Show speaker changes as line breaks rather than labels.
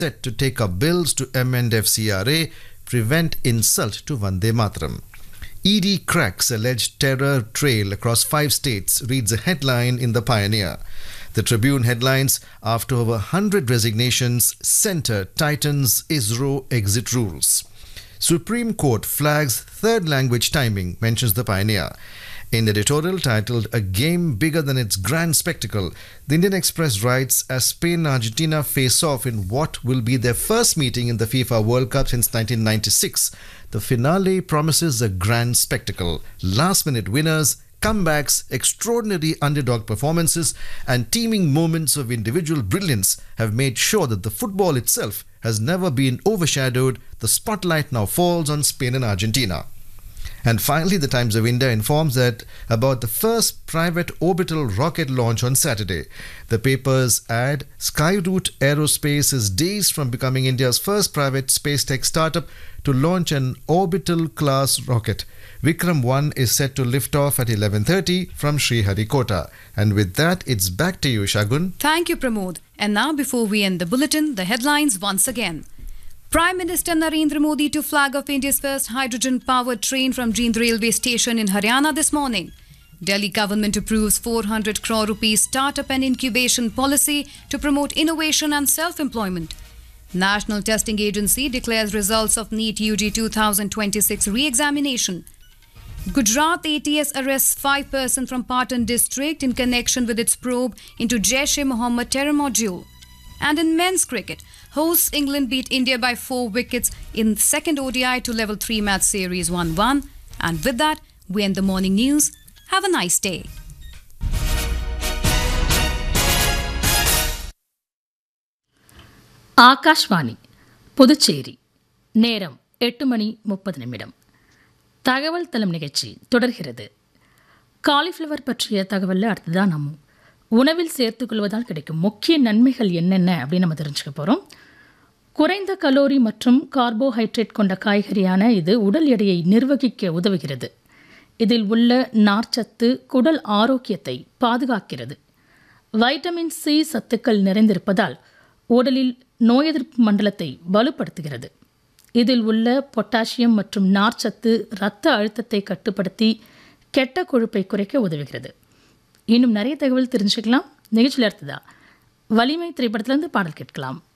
set to take up bills to amend FCRA, prevent insult to Vande Mataram. ED cracks alleged terror trail across 5 states, reads a headline in The Pioneer. The Tribune headlines, after over 100 resignations, Centre tightens ISRO exit rules. Supreme Court flags third language timing, mentions The Pioneer. In the editorial titled A Game Bigger Than Its Grand Spectacle, the Indian Express writes, as Spain and Argentina face off in what will be their first meeting in the FIFA World Cup since 1996, the finale promises a grand spectacle. Last-minute winners, comebacks, extraordinary underdog performances, and teeming moments of individual brilliance have made sure that the football itself has never been overshadowed. The spotlight now falls on Spain and Argentina. And finally, the Times of India informs that about the first private orbital rocket launch on Saturday. The papers add, Skyroot Aerospace is days from becoming India's first private space tech startup to launch an orbital class rocket. Vikram 1 is set to lift off at 11:30 from Sriharikota. And with that, it's back to you, Shagun.
Thank you, Pramod. And now, before we end the bulletin, the headlines once again. Prime Minister Narendra Modi to flag off India's first hydrogen-powered train from Jind railway station in Haryana this morning. Delhi government approves 400 crore rupees startup and incubation policy to promote innovation and self-employment. National Testing Agency declares results of NEET UG 2026 re-examination. Gujarat ATS arrests 5 persons from Patan district in connection with its probe into Jaish-e-Mohammed terror module. And in men's cricket, hosts England beat India by 4 wickets in second ODI to level 3 match series 1-1. And with that, we end the morning news. Have a nice day.
Akashvani Puducherry நேரம் 8:30 தகவல் தளம் நிகழ்ச்சி தொடர்கிறது. Cauliflower பற்றிய தகவலில் அடுத்ததான் நம்ம உணவில் சேர்த்துக்கொள்வதால் கிடைக்கும் முக்கிய நன்மைகள் என்னென்ன அப்படின்னு நம்ம தெரிஞ்சுக்க போகிறோம். குறைந்த கலோரி மற்றும் கார்போஹைட்ரேட் கொண்ட காய்கறியான இது உடல் எடையை நிர்வகிக்க உதவுகிறது. இதில் உள்ள நார்ச்சத்து குடல் ஆரோக்கியத்தை பாதுகாக்கிறது. வைட்டமின் சி சத்துக்கள் நிறைந்திருப்பதால் உடலில் நோய் எதிர்ப்பு மண்டலத்தை வலுப்படுத்துகிறது. இதில் உள்ள பொட்டாசியம் மற்றும் நார்ச்சத்து இரத்த அழுத்தத்தை கட்டுப்படுத்தி கெட்ட கொழுப்பை குறைக்க உதவுகிறது. இன்னும் நிறைய தகவல் தெரிஞ்சுக்கலாம். நிகழ்ச்சியில் அடுத்ததா வலிமை திரைப்படத்திலிருந்து பாடல் கேட்கலாம்.